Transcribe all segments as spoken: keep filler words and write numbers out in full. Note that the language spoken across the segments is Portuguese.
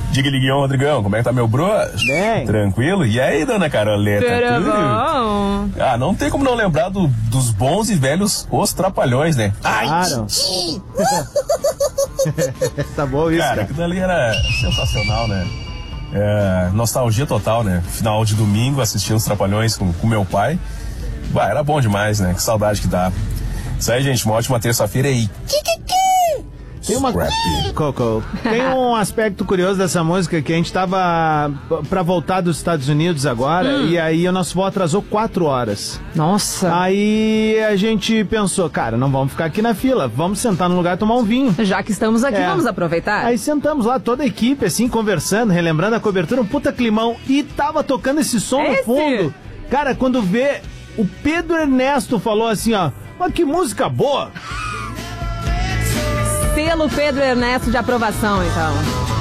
Diga, Liguião, Rodrigão, como é que tá meu bros? Bem. Tranquilo? E aí, dona Caroleta? Tudo bom? Ah, não tem como não lembrar do, dos bons e velhos Os Trapalhões, né? Claro. Tá bom isso, Cara, cara. aquilo ali era sensacional, né? É, nostalgia total, né? Final de domingo, assistindo Os Trapalhões com, com meu pai. Bah, era bom demais, né? Que saudade que dá. Isso aí, gente, uma ótima terça-feira aí. Tem uma Coco. Tem um aspecto curioso dessa música que a gente tava pra voltar dos Estados Unidos agora hum. e aí o nosso voo atrasou quatro horas. Nossa. Aí a gente pensou, cara, não vamos ficar aqui na fila, vamos sentar no lugar e tomar um vinho. Já que estamos aqui, é. vamos aproveitar. Aí sentamos lá, toda a equipe, assim, conversando, relembrando a cobertura, um puta climão, e tava tocando esse som Esse? no fundo. Cara, quando vê, o Pedro Ernesto falou assim, ó, mas que música boa! Selo Pedro Ernesto de aprovação, então.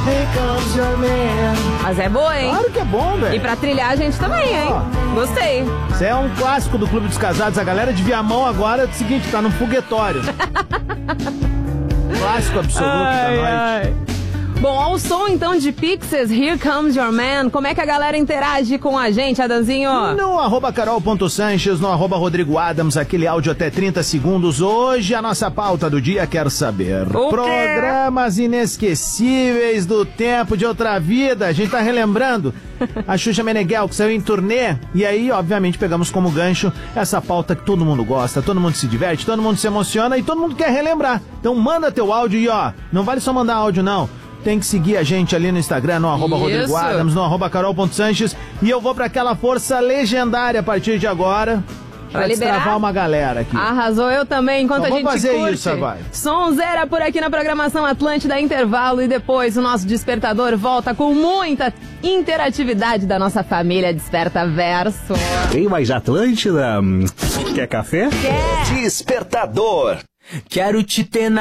Mas é boa, hein? Claro que é bom, velho. E pra trilhar a gente também, hein? Gostei. Isso é um clássico do Clube dos Casados. A galera de Viamão agora é o seguinte, tá num foguetório. Clássico absoluto ai, da noite. ai. Bom, ao som então de Pixies, Here Comes Your Man, como é que a galera interage com a gente, Adanzinho? No arroba carol.sanches, no arroba Rodrigo Adams, aquele áudio até trinta segundos. Hoje a nossa pauta do dia quer saber. O Programas quê? inesquecíveis do tempo de outra vida. A gente tá relembrando a Xuxa Meneghel, que saiu em turnê. E aí, obviamente, pegamos como gancho essa pauta que todo mundo gosta, todo mundo se diverte, todo mundo se emociona e todo mundo quer relembrar. Então manda teu áudio e ó, não vale só mandar áudio não. Tem que seguir a gente ali no Instagram, no arroba Rodrigo Adams, no arroba carol.sanches. E eu vou pra aquela força legendária a partir de agora. Pra, pra destravar uma galera aqui. Arrasou, eu também, enquanto então, a gente fazer curte. Isso, vai. Sonzeira por aqui na programação Atlântida, intervalo, e depois o nosso despertador volta com muita interatividade da nossa família Desperta Verso. Tem mais Atlântida? Quer café? Quer! Despertador. Quero te ter na